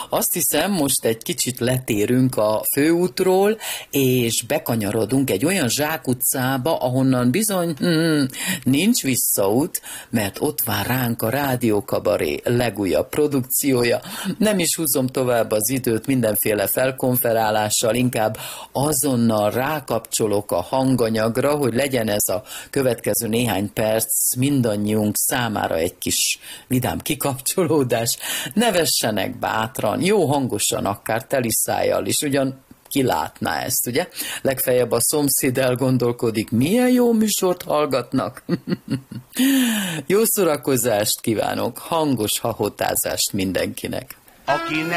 Azt hiszem, most egy kicsit letérünk a főútról, és bekanyarodunk egy olyan zsákutcába, ahonnan bizony nincs visszaút, mert ott vár ránk a Rádió Kabaré legújabb produkciója. Nem is húzom tovább az időt mindenféle felkonferálással, inkább azonnal rákapcsolok a hanganyagra, hogy legyen ez a következő néhány perc mindannyiunk számára egy kis vidám kikapcsolódás. Nevessenek bátran, jó hangosan, akár teliszájjal is, ugyan ki látná ezt, ugye? Legfeljebb a szomszéd elgondolkodik, milyen jó műsort hallgatnak. Jó szórakozást kívánok, hangos hahotázást mindenkinek.